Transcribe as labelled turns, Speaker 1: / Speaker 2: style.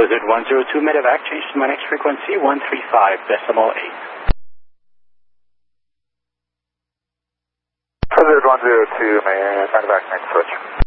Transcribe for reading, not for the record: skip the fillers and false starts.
Speaker 1: Hazard 102 medevac, change to my next frequency 135.8.
Speaker 2: Hazard 102, medevac, next switch.